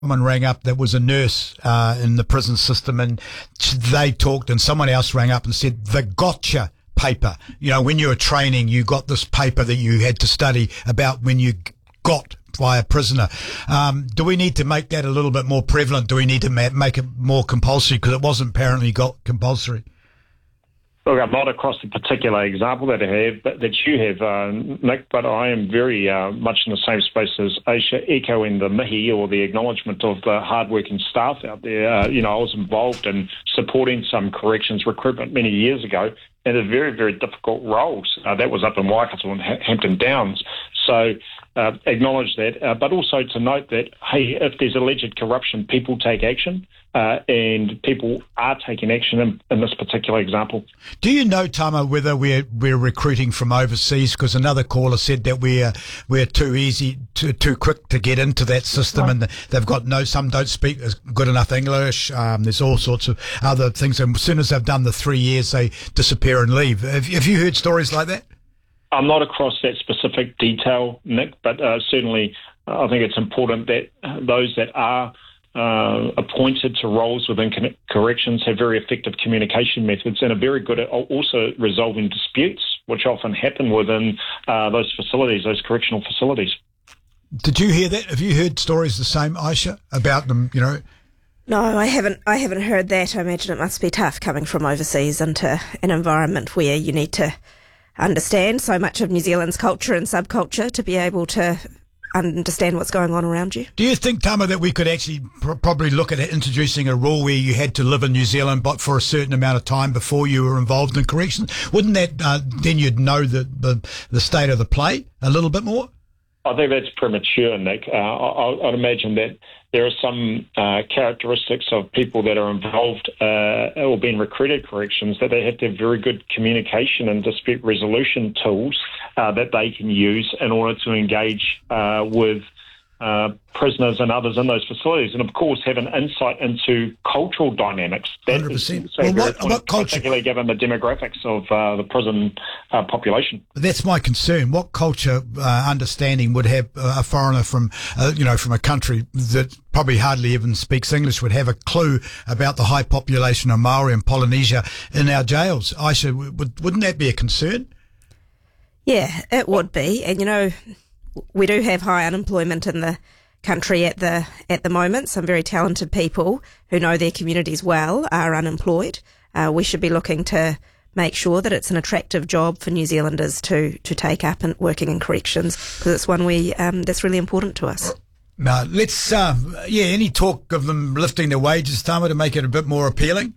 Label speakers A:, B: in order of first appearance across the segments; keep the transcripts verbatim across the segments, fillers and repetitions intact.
A: Someone rang up that was a nurse uh, in the prison system, and they talked, and someone else rang up and said the gotcha paper. You know, when you were training, you got this paper that you had to study about when you got by a prisoner. Um, do we need to make that a little bit more prevalent? Do we need to ma- make it more compulsory? Because it wasn't apparently got compulsory.
B: Look, I'm not across the particular example that I have, but that you have, uh, Nick, but I am very uh, much in the same space as Aisha, echoing the mihi or the acknowledgement of the hard-working staff out there. Uh, you know, I was involved in supporting some corrections recruitment many years ago in a very, very difficult roles. Uh, that was up in Waikato and Hampton Downs. So uh, acknowledge that, uh, but also to note that, hey, if there's alleged corruption, people take action. Uh, and people are taking action in, in this particular example.
A: Do you know, Tama, whether we're we're recruiting from overseas? Because another caller said that we're we're too easy, too too quick to get into that system, right. And they've got no. Some don't speak good enough English. Um, there's all sorts of other things, and as soon as they've done the three years, they disappear and leave. Have, have you heard stories like that?
B: I'm not across that specific detail, Nick, but uh, certainly uh, I think it's important that uh, those that are Uh, appointed to roles within con- corrections have very effective communication methods and are very good at also resolving disputes, which often happen within uh, those facilities, those correctional facilities.
A: Did you hear that? Have you heard stories the same, Aisha, about them, you know?
C: No, I haven't I haven't heard that. I imagine it must be tough coming from overseas into an environment where you need to understand so much of New Zealand's culture and subculture to be able to understand what's going on around you.
A: Do you think, Tama, that we could actually pr- probably look at introducing a rule where you had to live in New Zealand but for a certain amount of time before you were involved in corrections? Wouldn't that, uh, then you'd know the, the, the state of the play a little bit more?
B: I think that's premature, Nick. Uh, I, I'd imagine that there are some uh, characteristics of people that are involved uh, or being recruited corrections that they have to have very good communication and dispute resolution tools uh, that they can use in order to engage uh, with uh, prisoners and others in those facilities, and of course have an insight into cultural dynamics. That
A: one hundred percent.
B: Is so
A: well,
B: very
A: what, what culture?
B: Particularly given the demographics of uh, the prison uh, population.
A: That's my concern. What culture uh, understanding would have uh, a foreigner from, uh, you know, from a country that probably hardly even speaks English would have a clue about the high population of Maori and Polynesia in our jails? Aisha, would, wouldn't that be a concern?
C: Yeah, it would be. And, you know, we do have high unemployment in the country at the at the moment. Some very talented people who know their communities well are unemployed. Uh, we should be looking to make sure that it's an attractive job for New Zealanders to to take up and working in corrections, because it's one we um, that's really important to us.
A: Now, let's, uh, yeah, any talk of them lifting their wages, Tama, to make it a bit more appealing?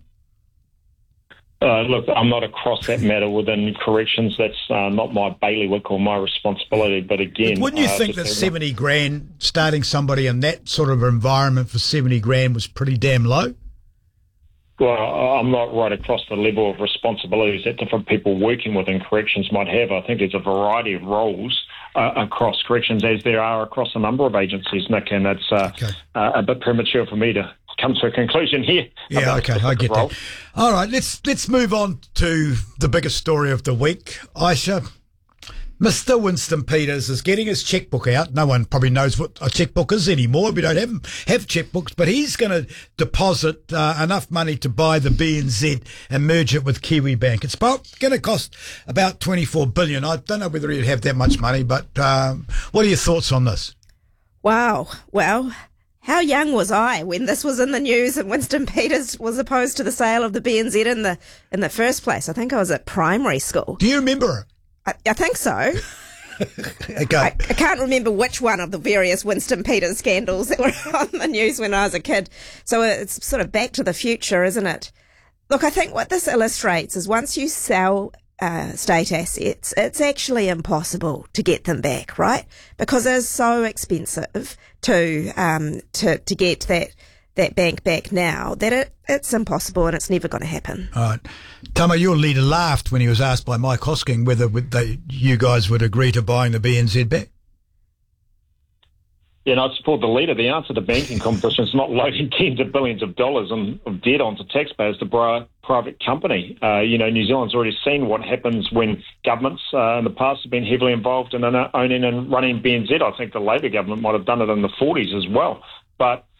B: Uh, look, I'm not across that matter within corrections. That's uh, not my bailiwick or my responsibility. But again,
A: but wouldn't you
B: uh,
A: think that seventy grand, starting somebody in that sort of environment for seventy grand was pretty damn low?
B: Well, I'm not right across the level of responsibilities that different people working within corrections might have. I think there's a variety of roles uh, across corrections, as there are across a number of agencies, Nick, and it's uh, okay. uh, a bit premature for me to come to a conclusion here.
A: Yeah, okay, I get role. that. All right, let's let's move on to the biggest story of the week. Aisha, Mister Winston Peters is getting his checkbook out. No one probably knows what a checkbook is anymore. We don't have have checkbooks, but he's going to deposit uh, enough money to buy the B N Z and merge it with Kiwi Bank. It's going to cost about twenty-four billion dollars. I don't know whether he'd have that much money, but um, what are your thoughts on this?
C: Wow, well, how young was I when this was in the news and Winston Peters was opposed to the sale of the B N Z in the in the first place? I think I was at primary school.
A: Do you remember?
C: I, I think so.
A: okay.
C: I, I can't remember which one of the various Winston Peters scandals that were on the news when I was a kid. So it's sort of back to the future, isn't it? Look, I think what this illustrates is once you sell uh, state assets, it's actually impossible to get them back, right? Because it's so expensive to um to to get that that bank back now that it it's impossible and it's never going to happen.
A: All right. Tama, your leader laughed when he was asked by Mike Hosking whether they, you guys would agree to buying the B N Z back.
B: Yeah, and I support the leader. The answer to banking competition is not loading tens of billions of dollars of debt onto taxpayers to buy a private company. Uh, you know, New Zealand's already seen what happens when governments uh, in the past have been heavily involved in owning and running B N Z. I think the Labor government might have done it in the forties as well. But